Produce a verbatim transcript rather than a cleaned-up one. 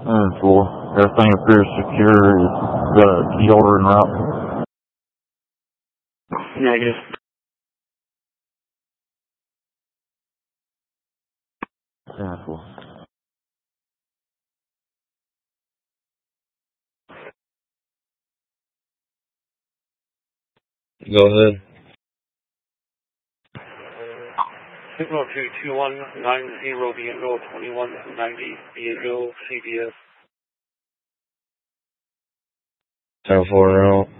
And four. Everything appears secure. The key holder en route. Negative. ten four. Go ahead. Signal two two one nine zero Diego twenty one ninety Diego C B S. ten four out.